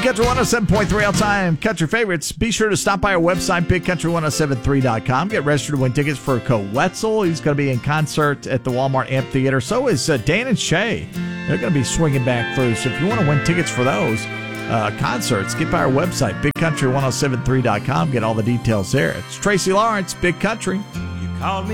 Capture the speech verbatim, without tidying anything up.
Country one oh seven point three all-time country favorites. Be sure to stop by our website, big country one oh seven three dot com. Get registered to win tickets for Co Wetzel. He's going to be in concert at the Walmart Amphitheater. So is uh, Dan and Shay. They're going to be swinging back through. So if you want to win tickets for those uh, concerts, get by our website, big country one oh seven three dot com. Get all the details there. It's Tracy Lawrence, Big Country. You called me